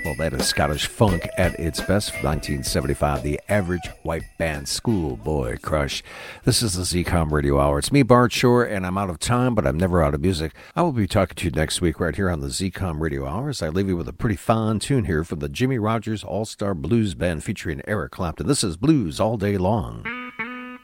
Well, that is Scottish funk at its best from 1975, the Average White Band, Schoolboy Crush. This is the ZCOM Radio Hour. It's me, Bart Shore, and I'm out of time, but I'm never out of music. I will be talking to you next week right here on the ZCOM Radio Hour as I leave you with a pretty fun tune here from the Jimmy Rogers All-Star Blues Band featuring Eric Clapton. This is Blues All Day Long.